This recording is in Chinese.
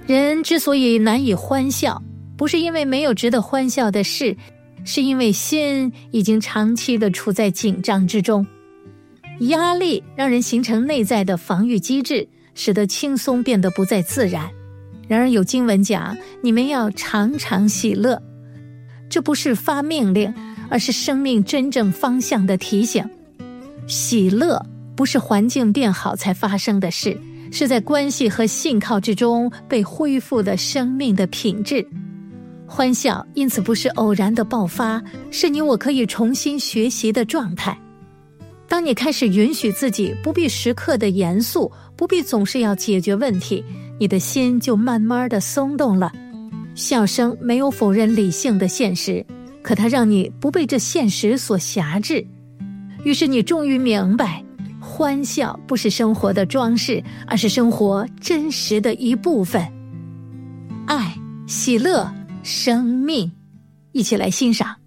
人之所以难以欢笑，不是因为没有值得欢笑的事，是因为心已经长期地处在紧张之中。压力让人形成内在的防御机制，使得轻松变得不再自然。然而有经文讲，你们要常常喜乐，这不是发命令，而是生命真正方向的提醒。喜乐不是环境变好才发生的事，是在关系和信靠之中被恢复的生命的品质。欢笑因此不是偶然的爆发，是你我可以重新学习的状态。当你开始允许自己不必时刻的严肃，不必总是要解决问题，你的心就慢慢的松动了。笑声没有否认理性的现实，可它让你不被这现实所辖制。于是你终于明白，欢笑不是生活的装饰，而是生活真实的一部分。爱、喜乐、生命，一起来欣赏。